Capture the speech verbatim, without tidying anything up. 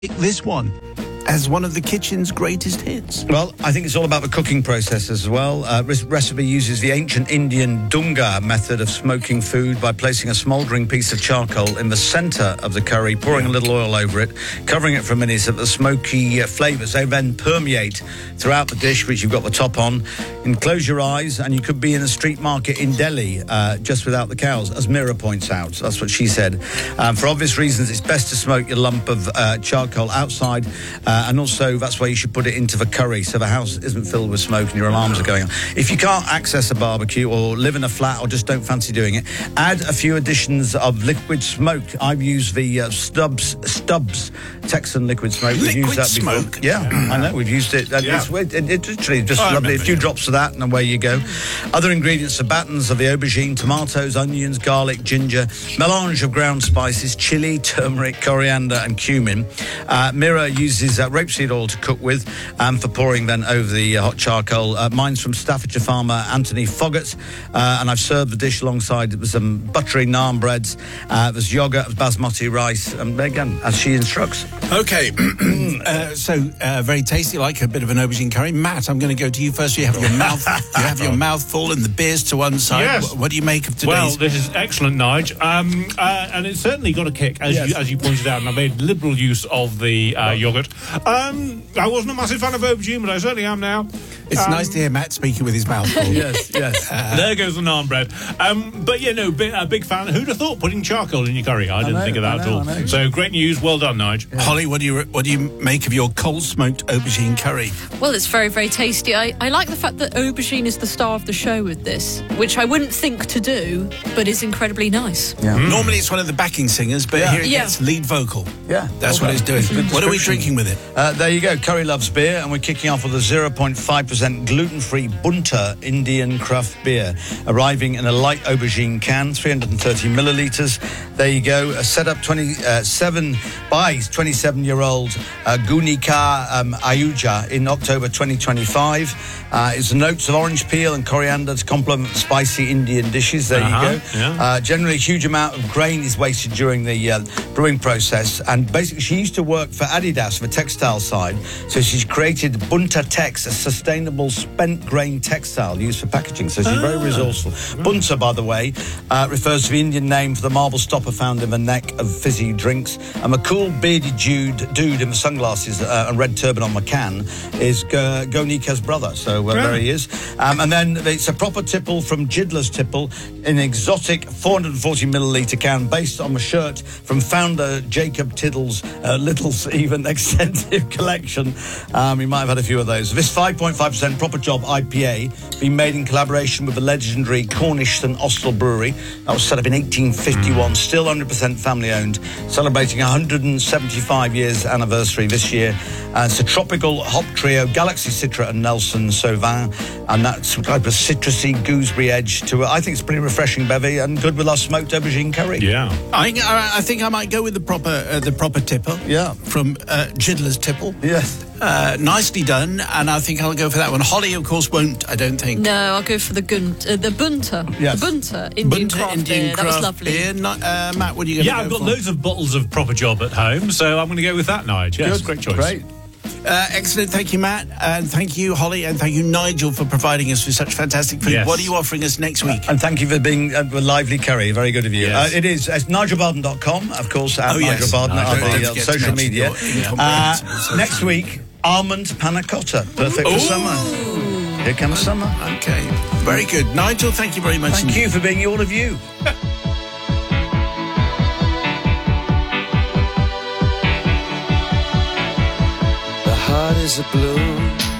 this one as one of the kitchen's greatest hits? Well, I think it's all about the cooking process as well. Uh, this recipe uses the ancient Indian dunga method of smoking food by placing a smouldering piece of charcoal in the centre of the curry, pouring a little oil over it, covering it for a minute so that the smoky uh, flavours, they then permeate throughout the dish, which you've got the top on. And close your eyes and you could be in a street market in Delhi uh, just without the cows, as Mira points out. That's what she said. Um, for obvious reasons, it's best to smoke your lump of uh, charcoal outside. Uh, and also, that's why you should put it into the curry so the house isn't filled with smoke and your alarms are going on. If you can't access a barbecue or live in a flat or just don't fancy doing it, add a few additions of liquid smoke. I've used the uh, Stubbs Stubbs Texan liquid smoke. We've Liquid used that before. smoke? Yeah, I know. We've used it. And Yeah. It's, it, it, it's literally just I lovely. A remember, few yeah. drops of that and away you go. Other ingredients are battens of the aubergine, tomatoes, onions, garlic, ginger, melange of ground spices, chili, turmeric, coriander and cumin. Uh, Mira uses uh, rapeseed oil to cook with and for pouring then over the uh, hot charcoal. Uh, mine's from Staffordshire farmer Anthony Foggett, uh, and I've served the dish alongside with some buttery naan breads. Uh, there's yoghurt, basmati rice, and again, as she instructs. Okay, uh, so uh, very tasty, like a bit of an aubergine curry. Matt, I'm going to go to you first. You have your mouth, you have your mouth full, and the beers to one side. Yes. What, what do you make of today's? Well, this is excellent, Nige, um, uh, and it's certainly got a kick, as, Yes. you, as you pointed out, and I made liberal use of the uh, yoghurt. Um, I wasn't a massive fan of aubergine, but I certainly am now. it's Um, nice to hear Matt speaking with his mouth full. Yes, yes. There goes the naan bread. Um, but, you know, big, a big fan. Who'd have thought putting charcoal in your curry? I didn't know, think of that I at know, all. I know. So, great news. Well done, Nige. Holly, what do you what do you make of your cold smoked aubergine curry? Well, it's very, very tasty. I, I like the fact that aubergine is the star of the show with this, which I wouldn't think to do, but is incredibly nice. Yeah. Normally it's one of the backing singers, but Yeah. here it Yeah. gets lead vocal. Yeah. That's Well what it's done. doing. It's a good What are we description. drinking with it? Uh, there you go, Curry Loves Beer, and we're kicking off with a zero point five percent gluten-free Bunta Indian craft beer, arriving in a light aubergine can, three hundred thirty millilitres. There you go, a set up twenty-seven by twenty-seven-year-old uh, Gunika um, Ayuja in October twenty twenty-five. Uh, it's the notes of orange peel and coriander to complement spicy Indian dishes. There Uh-huh, you go. yeah. Uh, generally, a huge amount of grain is wasted during the uh, brewing process, and basically she used to work for Adidas, the textile side, so she's created Bunta Tex, a sustainable spent grain textile used for packaging, so she's very resourceful. Bunta, by the way, uh, refers to the Indian name for the marble stopper found in the neck of fizzy drinks, and the cool bearded dude, dude in the sunglasses uh, and red turban on the can is Go- Gonika's brother, so uh, there he is. Um, and then it's a proper tipple from Jidler's Tipple in an exotic four hundred forty millilitre can based on a shirt from founder Jacob Tiddle's uh, Little Even extensive collection. Um, you might have had a few of those. This five point five percent Proper Job I P A being made in collaboration with the legendary Cornish St Austell Brewery. That was set up in eighteen fifty-one, still one hundred percent family owned, celebrating one hundred seventy-five years anniversary this year. Uh, it's a tropical hop trio, Galaxy Citra and Nelson Sauvin, and that's type of citrusy gooseberry edge to it. I think it's pretty refreshing, bevy, and good with our smoked aubergine curry. Yeah. I, I, I think I might go with the proper uh, the proper tipple. Yeah. From uh, Jidler's Tipple. Yes. Uh, nicely done, and I think I'll go for that one. Holly, of course, won't. I don't think. No, I'll go for the gun, uh, the Bunta. Yes. The Bunta Indian Bunta craft Indian beer. craft That was lovely. beer. No, uh, Matt, what are you going to Yeah, go I've got for? loads of bottles of Proper Job at home, so I'm going to go with that, Nige. Yes, Good. great choice. Great. Uh, excellent. Thank you, Matt, and thank you, Holly, and thank you, Nigel, for providing us with such fantastic food. Yes. What are you offering us next week? And thank you for being uh, a lively curry. Very good of you. Yes. Uh, it is. It's nigel barden dot com, of course, at Oh, yes. Nigel Barden Nigel on Barden. the Don't uh, forget to social mention media. your incomprehensible Uh, social next media. week, almond panna cotta. Perfect for summer. Here comes summer. Okay, very good. Nigel, thank you very much. Thank you for being all of you. The heart is a blue